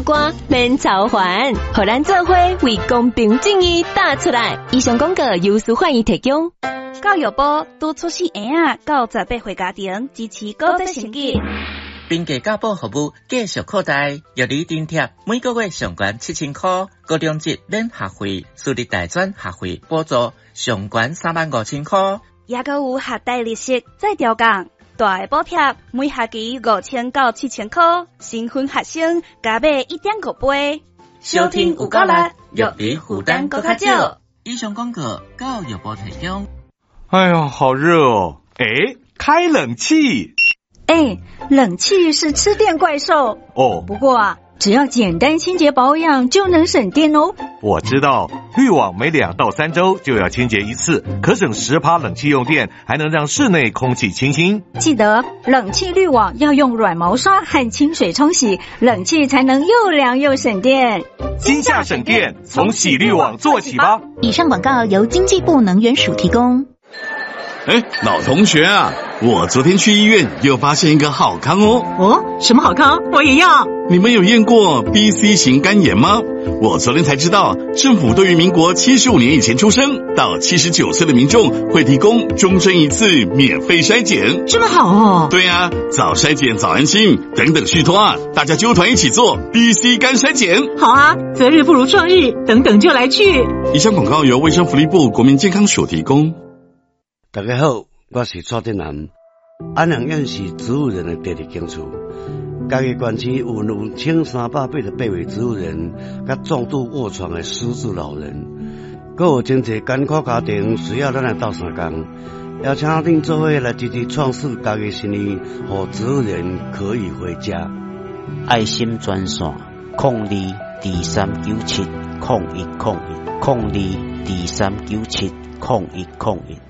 歌免操烦，互咱做伙为公平正义打出来。以上广告由司法院提供。 教育部拄出世婴仔到18岁家庭支持高职成绩。 并给教保服务继续扩大，约你津贴每个月上悬7000块，高中级免学费，私立大专学费补助上悬35000块， 也阁有学贷利息再调降，大的补贴每学期5000到7000块，新婚学生加买1.5倍。 收听有够力，约你负担更较少。以上广告教育部提供。 哎呀，好热哦！开冷气。 冷气是吃电怪兽哦。 不过啊，只要简单清洁保养就能省电哦。 我知道，滤网每2到3周就要清洁一次，可省10%冷气用电，还能让室内空气清新。 记得冷气滤网要用软毛刷和清水冲洗，冷气才能又凉又省电。 今夏省电，从洗滤网做起吧。 以上广告由经济部能源署提供。 老同学啊，我昨天去医院又发现一个好康哦。 哦，什么好康？我也要。 你们有验过 BC 型肝炎吗？我昨天才知道，政府对于民国75年以前出生到79岁的民众会提供终身一次免费筛检。 这么好哦。 对啊，早筛检早安心，等等续托啊，大家揪团一起做 BC 肝筛检。 好啊，择日不如撞日，等等就来去。 以上广告由卫生福利部国民健康署提供。 大家好，我是蔡振南。安阳县是植物人的第二警处，嘉义县区有1388位植物人，甲重度卧床的失智老人，还有真侪艰苦家庭需要咱来斗相共，邀请恁做伙来积极创始嘉义新义，让植物人可以回家。 爱心专线02239701010223970101。